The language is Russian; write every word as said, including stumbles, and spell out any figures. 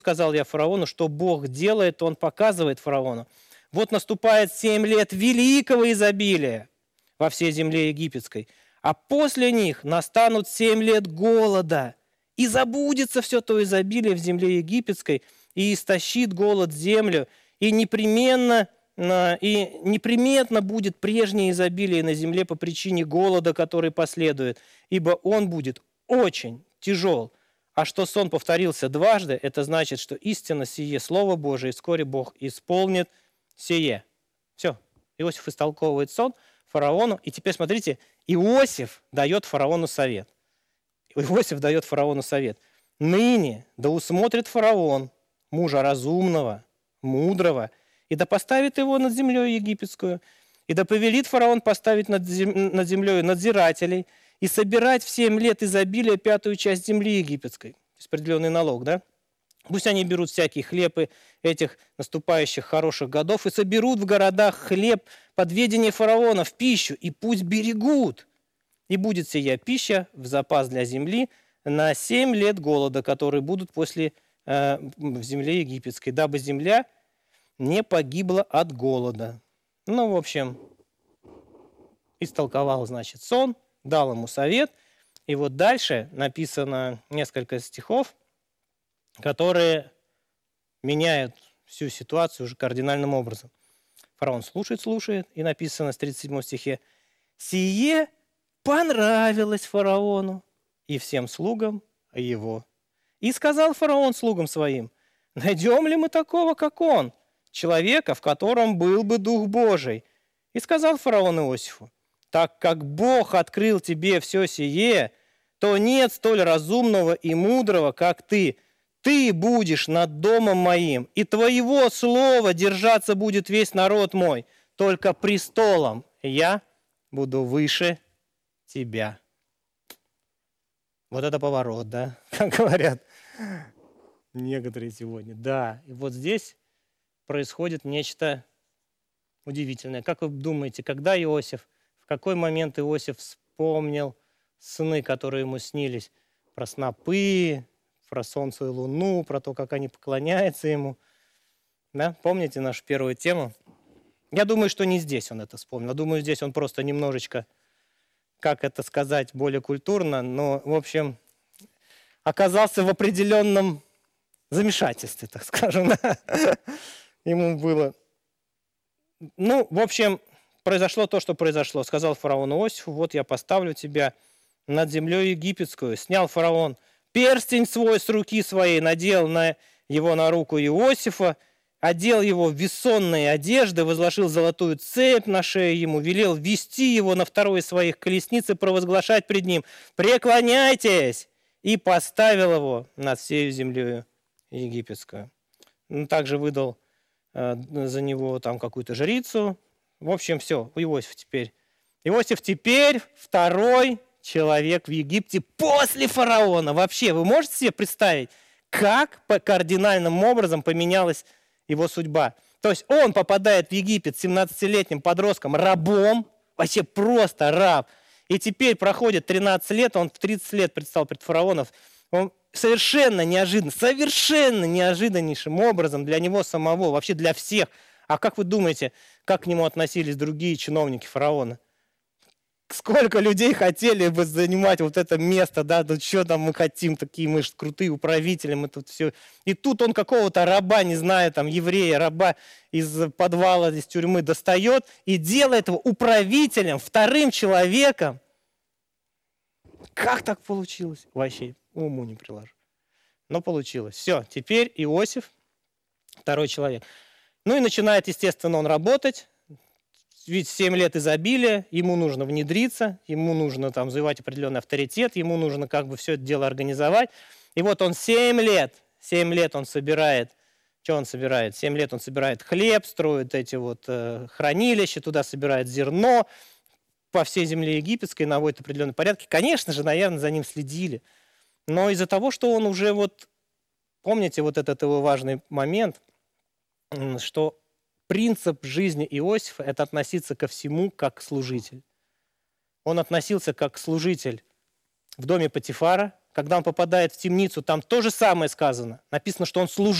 сказал я фараону, что Бог делает, он показывает фараону. Вот наступает семь лет великого изобилия во всей земле египетской, а после них настанут семь лет голода, и забудется все то изобилие в земле египетской, и истощит голод землю, и непременно, и неприметно будет прежнее изобилие на земле по причине голода, который последует, ибо он будет очень тяжел. А что сон повторился дважды, это значит, что истинно сие Слово Божие, и вскоре Бог исполнит сие. Все. Иосиф истолковывает сон фараону. И теперь смотрите, Иосиф дает фараону совет. Иосиф дает фараону совет. «Ныне да усмотрит фараон мужа разумного, мудрого, и да поставит его над землей египетскую, и да повелит фараон поставить над землей надзирателей, и собирать в семь лет изобилия пятую часть земли египетской». То есть определенный налог, да? Пусть они берут всякие хлебы этих наступающих хороших годов и соберут в городах хлеб под ведение фараона в пищу, и пусть берегут. И будет сия пища в запас для земли на семь лет голода, которые будут после э, в земле египетской, дабы земля не погибла от голода. Ну, в общем, истолковал, значит, сон, дал ему совет. И вот дальше написано несколько стихов, которые меняют всю ситуацию уже кардинальным образом. Фараон слушает, слушает, и написано в тридцать седьмом стихе: «Сие понравилось фараону и всем слугам его. И сказал фараон слугам своим: найдем ли мы такого, как он, человека, в котором был бы Дух Божий? И сказал фараон Иосифу: так как Бог открыл тебе все сие, то нет столь разумного и мудрого, как ты. Ты будешь над домом моим, и твоего слова держаться будет весь народ мой. Только престолом я буду выше тебя». Вот это поворот, да, как говорят некоторые сегодня. Да, и вот здесь происходит нечто удивительное. Как вы думаете, когда Иосиф, в какой момент Иосиф вспомнил сны, которые ему снились, про снопы, про солнце и луну, про то, как они поклоняются ему? Да? Помните нашу первую тему? Я думаю, что не здесь он это вспомнил. Думаю, здесь он просто немножечко, как это сказать, более культурно, но, в общем, оказался в определенном замешательстве, так скажем. Да? Ему было... Ну, в общем, произошло то, что произошло. Сказал фараон Иосифу: вот я поставлю тебя над землей египетскую. Снял фараон перстень свой с руки своей, надел на его на руку Иосифа, одел его в весонные одежды, возложил золотую цепь на шею ему, велел вести его на второй из своих колесниц и провозглашать пред ним: «Преклоняйтесь!» И поставил его над всей землей египетскую. Он также выдал э, за него там какую-то жрицу. В общем, все, Иосиф теперь. Иосиф теперь второй человек в Египте после фараона. Вообще, вы можете себе представить, как по кардинальным образом поменялась его судьба? То есть он попадает в Египет семнадцатилетним подростком, рабом, вообще просто раб. И теперь проходит тринадцать лет, он в тридцать лет предстал пред фараоном. Он совершенно неожиданно, совершенно неожиданнейшим образом для него самого, вообще для всех. А как вы думаете, как к нему относились другие чиновники фараона? Сколько людей хотели бы занимать вот это место, да, да что там мы хотим, такие мы же крутые управители, мы тут все. И тут он какого-то раба, не знаю, там, еврея, раба из подвала, из тюрьмы достает и делает его управителем, вторым человеком. Как так получилось? Вообще уму не приложу. Но получилось. Все, теперь Иосиф, второй человек. Ну и начинает, естественно, он работать. Ведь семь лет изобилия, ему нужно внедриться, ему нужно там завоевать определенный авторитет, ему нужно как бы все это дело организовать. И вот он семь лет, семь лет он собирает, что он собирает? семь лет он собирает хлеб, строит эти вот э, хранилища, туда собирает зерно, по всей земле египетской наводит определенные порядки. Конечно же, наверное, за ним следили. Но из-за того, что он уже вот, помните вот этот его важный момент, что принцип жизни Иосифа – это относиться ко всему как служитель. Он относился как служитель в доме Потифара, когда он попадает в темницу, там то же самое сказано. Написано, что он служил.